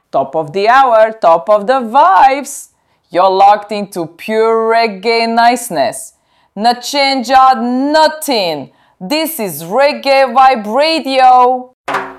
Top of the hour, top of the vibes. You're locked into pure reggae niceness. Not change out nothing. This is Reggae Vibe Radio.